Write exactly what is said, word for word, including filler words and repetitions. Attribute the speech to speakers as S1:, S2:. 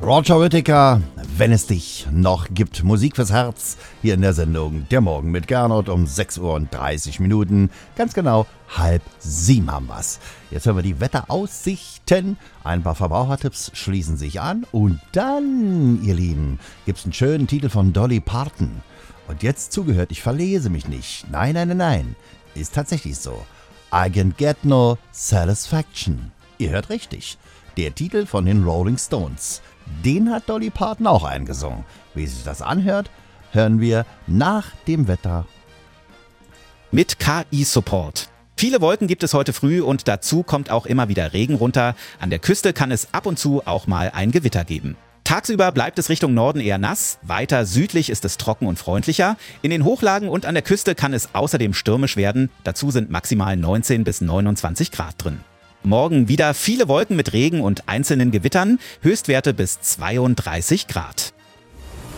S1: Roger Whittaker, wenn es dich noch gibt. Musik fürs Herz hier in der Sendung Der Morgen mit Gernot um sechs Uhr und dreißig Minuten. Ganz genau halb sieben haben wir's. Jetzt hören wir die Wetteraussichten. Ein paar Verbrauchertipps schließen sich an. Und dann, ihr Lieben, gibt's einen schönen Titel von Dolly Parton. Und jetzt zugehört, ich verlese mich nicht. Nein, nein, nein, nein. Ist tatsächlich so. I can get no satisfaction. Ihr hört richtig. Der Titel von den Rolling Stones. Den hat Dolly Parton auch eingesungen. Wie sich das anhört, hören wir nach dem Wetter.
S2: Mit K I-Support. Viele Wolken gibt es heute früh und dazu kommt auch immer wieder Regen runter. An der Küste kann es ab und zu auch mal ein Gewitter geben. Tagsüber bleibt es Richtung Norden eher nass, weiter südlich ist es trocken und freundlicher. In den Hochlagen und an der Küste kann es außerdem stürmisch werden. Dazu sind maximal neunzehn bis neunundzwanzig Grad drin. Morgen wieder viele Wolken mit Regen und einzelnen Gewittern, Höchstwerte bis zweiunddreißig Grad.